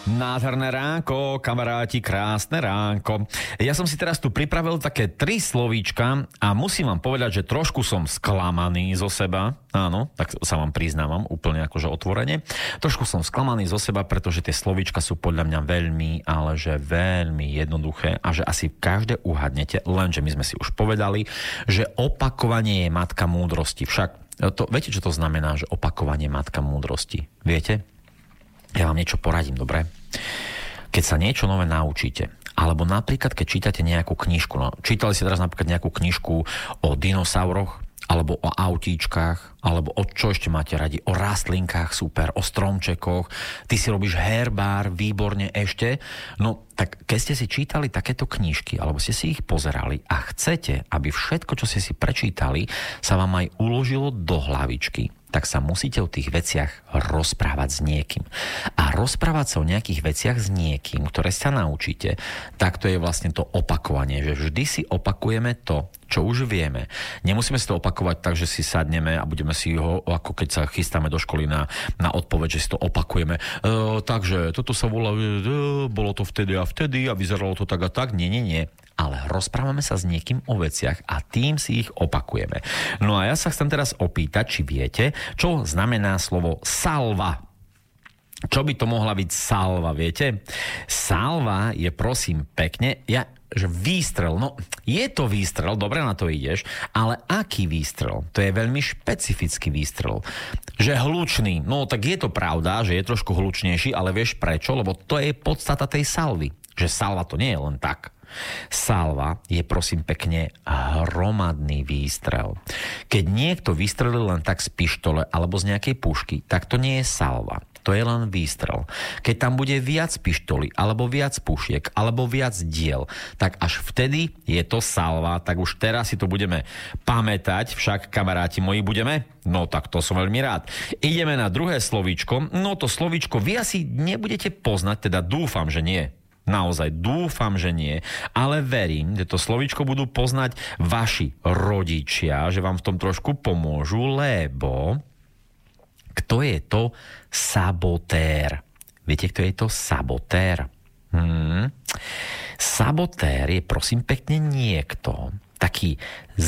Nádherné ránko, kamaráti, krásne ránko. Ja som si teraz tu pripravil také 3 slovíčka a musím vám povedať, že trošku som sklamaný zo seba. Áno, tak sa vám priznávam úplne akože otvorene. Trošku som sklamaný zo seba, pretože tie slovíčka sú podľa mňa veľmi, ale že veľmi jednoduché a že asi každé uhadnete, lenže my sme si už povedali, že opakovanie je matka múdrosti. Však viete, čo to znamená, že opakovanie je matka múdrosti? Viete? Ja vám niečo poradím, dobre? Keď sa niečo nové naučíte, alebo napríklad, keď čítate nejakú knižku, no, čítali ste teraz napríklad nejakú knižku o dinosauroch, alebo o autíčkach, alebo o čo ešte máte radi, o rastlinkách, super, o stromčekoch, ty si robíš herbár, výborne ešte, no tak keď ste si čítali takéto knižky, alebo ste si ich pozerali a chcete, aby všetko, čo ste si prečítali, sa vám aj uložilo do hlavičky, tak sa musíte o tých veciach rozprávať s niekým. A rozprávať sa o nejakých veciach s niekým, ktoré sa naučíte, tak to je vlastne to opakovanie, že vždy si opakujeme to, čo už vieme. Nemusíme si to opakovať tak, že si sadneme a budeme si ho, ako keď sa chystáme do školy na odpoveď, že si to opakujeme. Takže toto sa volá, bolo to vtedy a vyzeralo to tak a tak. Nie. Ale rozprávame sa s niekým o veciach a tým si ich opakujeme. No a ja sa chcem teraz opýtať, či viete, čo znamená slovo salva. Čo by to mohla byť salva, viete? Salva je, prosím, pekne, že výstrel, no je to výstrel, dobre na to ideš, ale aký výstrel? To je veľmi špecifický výstrel. Že hlučný, no tak je to pravda, že je trošku hlučnejší, ale vieš prečo? Lebo to je podstata tej salvy. Že salva to nie je len tak. Salva je, prosím pekne, hromadný výstrel. Keď niekto vystrelil len tak z pištole alebo z nejakej pušky, tak to nie je salva. To je len výstrel. Keď tam bude viac pištolí, alebo viac pušiek, alebo viac diel, tak až vtedy je to salva. Tak už teraz si to budeme pamätať, však kamaráti moji budeme? No tak to som veľmi rád. Ideme na druhé slovíčko. No to slovíčko vy asi nebudete poznať, teda dúfam, že nie. Naozaj dúfam, že nie, ale verím, že to slovíčko budú poznať vaši rodičia, že vám v tom trošku pomôžu, lebo kto je to sabotér? Viete, kto je to sabotér? Sabotér je, prosím pekne, niekto taký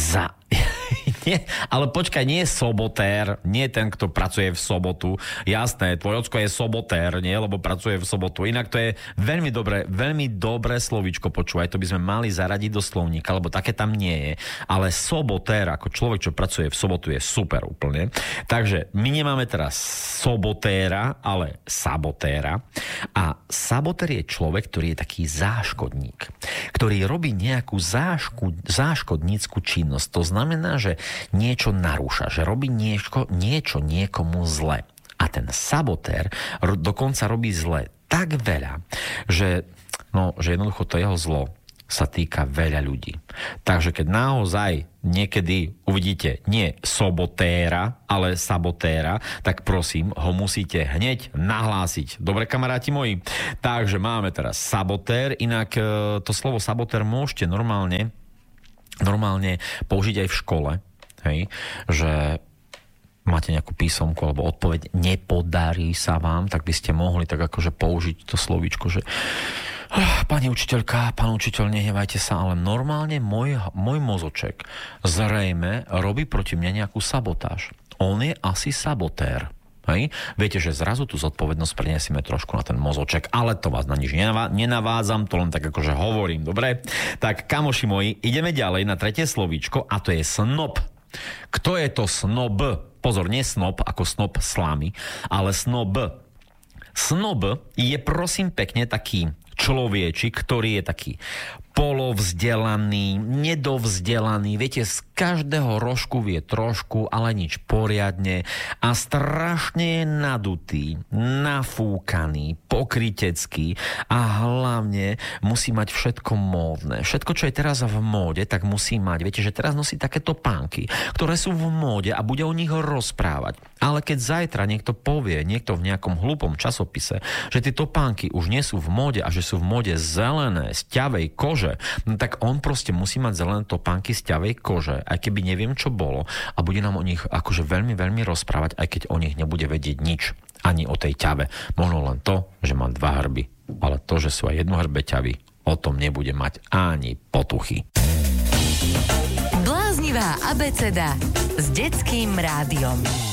nie, ale počkaj, nie je sobotér, nie ten, kto pracuje v sobotu. Jasné, tvoj ocko je sobotér, nie, lebo pracuje v sobotu. Inak to je veľmi dobré slovíčko, počúvaj, to by sme mali zaradiť do slovníka, lebo také tam nie je. Ale sobotér, ako človek, čo pracuje v sobotu, je super úplne. Takže my nemáme teraz sobotéra, ale sabotéra. A sabotér je človek, ktorý je taký záškodník, ktorý robí nejakú záškodnícku činnosť. To znamená, že niečo narúša, že robí niečo niekomu zle. A ten sabotér dokonca robí zle tak veľa, že jednoducho to jeho zlo sa týka veľa ľudí. Takže keď naozaj niekedy uvidíte nie sobotéra, ale sabotéra, tak prosím, ho musíte hneď nahlásiť. Dobre, kamaráti moji? Takže máme teraz sabotér, inak to slovo sabotér môžete normálne použiť aj v škole, hej, že máte nejakú písomku alebo odpoveď, nepodarí sa vám, tak by ste mohli tak akože použiť to slovíčko, že pani učiteľka, pán učiteľ, nehnevajte sa, ale normálne môj mozoček zrejme robí proti mne nejakú sabotáž. On je asi sabotér. Hej? Viete, že zrazu tú zodpovednosť preniesieme trošku na ten mozoček, ale to vás na nič nenavádzam, to len tak akože hovorím, dobre? Tak, kamoši moji, ideme ďalej na tretie slovíčko a to je snob. Kto je to snob? Pozor, nie snob ako snob slámy, ale snob. Snob je, prosím pekne, taký človečik, ktorý je taký polovzdelaný, nedovzdelaný, viete, z každého rožku vie trošku, ale nič poriadne a strašne je nadutý, nafúkaný, pokrytecký a hlavne musí mať všetko módne. Všetko, čo je teraz v móde, tak musí mať. Viete, že teraz nosí takéto pánky, ktoré sú v móde a bude o nich rozprávať. Ale keď zajtra niekto povie, niekto v nejakom hlúpom časopise, že tie topánky už nie sú v móde a že sú v móde zelené, z ťavej kože, no tak on proste musí mať zelené topánky z ťavej kože, aj keby neviem čo bolo a bude nám o nich akože veľmi, veľmi rozprávať, aj keď o nich nebude vedieť nič. ani o tej ťave. Možno len to, že má 2 hrby. Ale to, že sú aj jednohrbeťavy, o tom nebude mať ani potuchy. Bláznivá abeceda s detským rádiom.